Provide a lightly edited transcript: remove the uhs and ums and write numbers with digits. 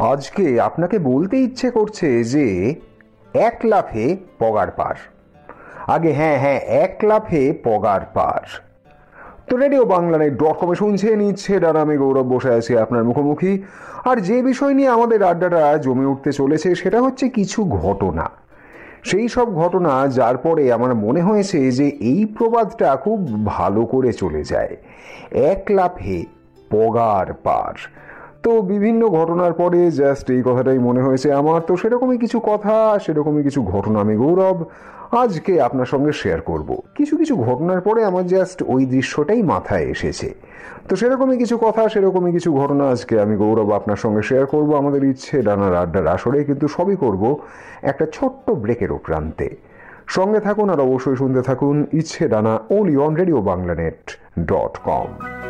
আজকে আপনাকে বলতে ইচ্ছে করছে যে এক লাফে পগার পার। আগে হ্যাঁ, 1 লাফে পগার পার। তো রেডিও বাংলা.com শুনছেন ইচ্ছে ডানা, আমি গৌরব বসে আছি আপনার মুখোমুখি। আর যে বিষয় নিয়ে আমাদের আড্ডাটা জমে উঠতে চলেছে সেটা হচ্ছে কিছু ঘটনা। সেই সব ঘটনা যার পরে আমার মনে হয়েছে যে এই প্রবাদটা খুব ভালো করে চলে যায়, 1 লাফে পগার পার। তো বিভিন্ন ঘটনার পরে জাস্ট এই কথাটাই মনে হয়েছে আমার। তো সেরকমই কিছু কথা, সেরকমই কিছু ঘটনা আমি গৌরব আজকে আপনার সঙ্গে শেয়ার করব। কিছু কিছু ঘটনার পরে আমার জাস্ট ওই দৃশ্যটাই মাথায় এসেছে। তো সেরকমই কিছু কথা, সেরকমই কিছু ঘটনা আজকে আমি গৌরব আপনার সঙ্গে শেয়ার করব আমাদের ইচ্ছে ডানার আড্ডার আসরে। কিন্তু সবই করব একটা ছোট্ট ব্রেকের প্রান্তে। সঙ্গে থাকুন আর অবশ্যই শুনতে থাকুন ইচ্ছে ডানা, only on RadioBanglaNet.com।